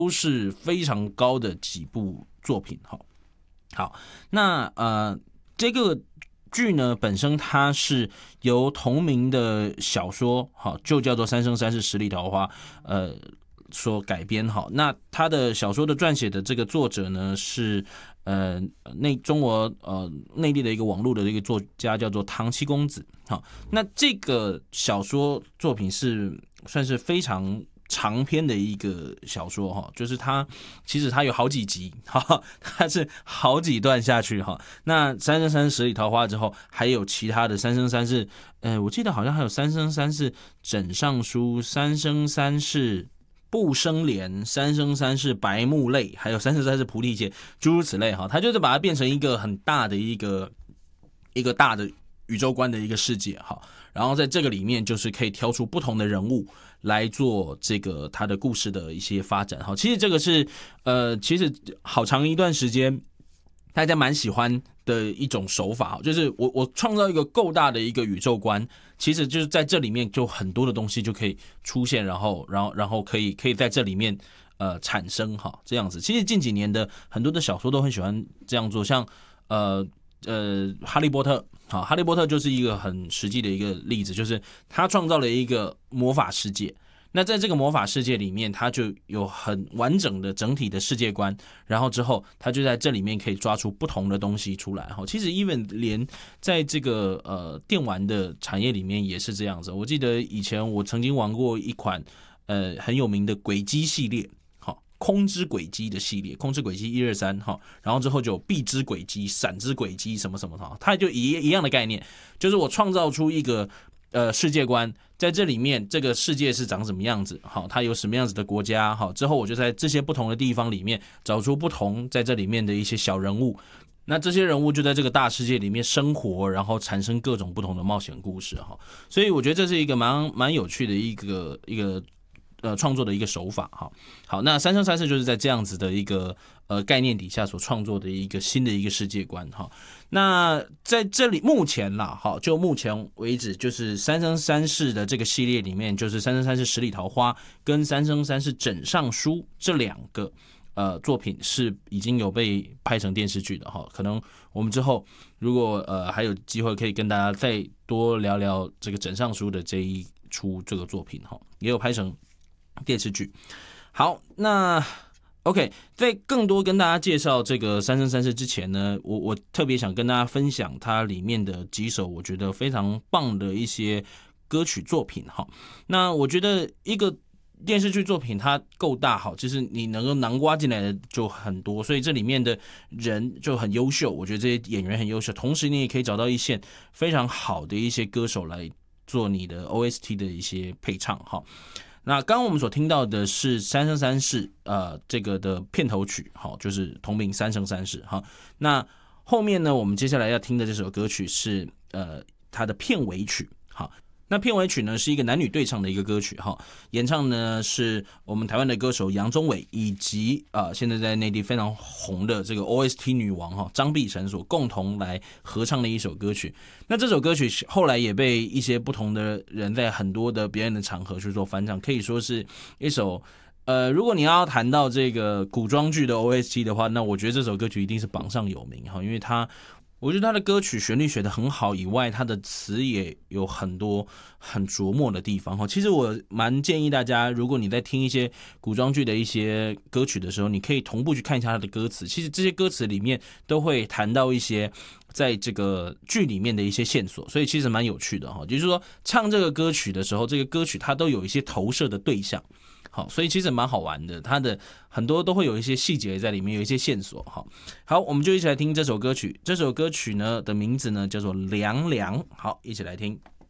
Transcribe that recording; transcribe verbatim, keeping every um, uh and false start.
都是非常高的几部作品。好，好，那呃这个剧呢本身它是由同名的小说，好，就叫做《三生三世十里桃花》呃所改编。好，那他的小说的撰写的这个作者呢是呃内中国呃内地的一个网络的一个作家，叫做唐七公子。好，那这个小说作品是算是非常长篇的一个小说哈，就是它其实它有好几集哈，它是好几段下去哈。那三生三世十里桃花之后，还有其他的三生三世，呃，我记得好像还有三生三世枕上书、三生三世不生莲、三生三世白木泪，还有三生三世菩提劫，诸如此类哈。它就是把它变成一个很大的一个一个大的宇宙观的一个世界哈。然后在这个里面，就是可以挑出不同的人物来做这个他的故事的一些发展哈。其实这个是呃，其实好长一段时间大家蛮喜欢的一种手法，就是我我创造一个够大的一个宇宙观，其实就是在这里面就很多的东西就可以出现，然后然后然后可以可以在这里面呃产生哈，这样子。其实近几年的很多的小说都很喜欢这样做，像呃呃哈利波特。好，哈利波特就是一个很实际的一个例子，就是他创造了一个魔法世界。那在这个魔法世界里面，他就有很完整的整体的世界观，然后之后他就在这里面可以抓出不同的东西出来。其实 even 连在这个呃电玩的产业里面也是这样子。我记得以前我曾经玩过一款呃很有名的轨迹系列。空之轨迹的系列，空之轨迹一二三哈，然后之后就有壁之轨迹、闪之轨迹什么什么哈，它就一一样的概念，就是我创造出一个呃世界观，在这里面这个世界是长什么样子，好，它有什么样子的国家，好，之后我就在这些不同的地方里面找出不同在这里面的一些小人物，那这些人物就在这个大世界里面生活，然后产生各种不同的冒险故事哈，所以我觉得这是一个蛮蛮有趣的一个一个。呃，创作的一个手法哈，好，那三生三世就是在这样子的一个呃概念底下所创作的一个新的一个世界观哈。那在这里目前啦，哈，就目前为止，就是三生三世的这个系列里面，就是三生三世十里桃花跟三生三世枕上书这两个呃作品是已经有被拍成电视剧的哈。可能我们之后如果呃还有机会，可以跟大家再多聊聊这个枕上书的这一出这个作品哈，也有拍成电视剧。好，那 OK， 在更多跟大家介绍这个三生三世之前呢，我我特别想跟大家分享它里面的几首我觉得非常棒的一些歌曲作品哈。那我觉得一个电视剧作品它够大好，就是你能够囊括进来的就很多，所以这里面的人就很优秀，我觉得这些演员很优秀，同时你也可以找到一线非常好的一些歌手来做你的 O S T 的一些配唱哈。那刚刚我们所听到的是《三生三世》呃这个的片头曲，好，就是同名《三生三世》哈。那后面呢，我们接下来要听的这首歌曲是呃它的片尾曲，好。那片尾曲呢是一个男女对唱的一个歌曲哈，演唱呢是我们台湾的歌手杨宗纬以及啊、呃、现在在内地非常红的这个 O S T 女王哈张碧晨所共同来合唱的一首歌曲。那这首歌曲后来也被一些不同的人在很多的别人的场合去做翻唱，可以说是一首呃如果你要谈到这个古装剧的 O S T 的话，那我觉得这首歌曲一定是榜上有名哈，因为它。我觉得他的歌曲旋律写得很好，以外他的词也有很多很琢磨的地方。其实我蛮建议大家，如果你在听一些古装剧的一些歌曲的时候，你可以同步去看一下他的歌词。其实这些歌词里面都会谈到一些在这个剧里面的一些线索，所以其实蛮有趣的。就是说唱这个歌曲的时候，这个歌曲它都有一些投射的对象。好，所以其实蛮好玩的，它的很多都会有一些细节在里面，有一些线索。好，好，我们就一起来听这首歌曲。这首歌曲呢的名字呢叫做《凉凉》。好，一起来听。